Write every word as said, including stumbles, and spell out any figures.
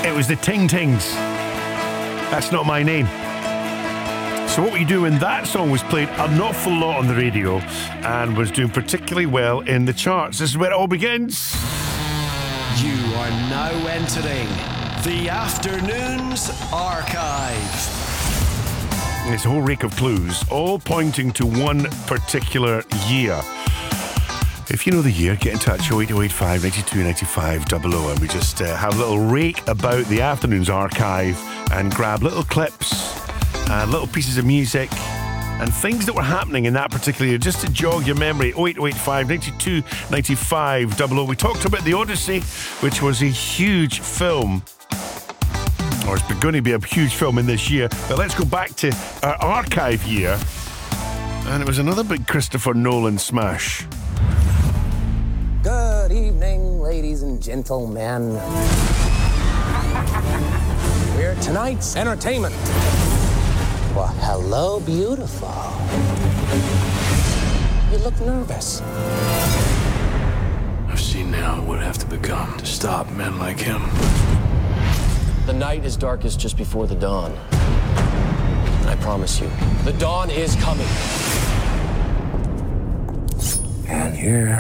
It was the Ting Tings. That's Not My Name. So what we do when that song was played an awful lot on the radio and was doing particularly well in the charts. This is where it all begins. You are now entering the Afternoons Archive. It's a whole rake of clues, all pointing to one particular year. If you know the year, get in touch, oh eight oh eight five, nine two, nine five, double oh, and we just uh, have a little rake about the Afternoons Archive and grab little clips and little pieces of music and things that were happening in that particular year, just to jog your memory. oh eight oh eight five, nine two, nine five, double oh. We talked about The Odyssey, which was a huge film, or it's going to be a huge film in this year. But let's go back to our archive year, and it was another big Christopher Nolan smash. Good evening, ladies and gentlemen. We're tonight's entertainment. Well, hello, beautiful. You look nervous. I've seen now what it would have to become to stop men like him. The night is darkest just before the dawn. And I promise you, the dawn is coming. And here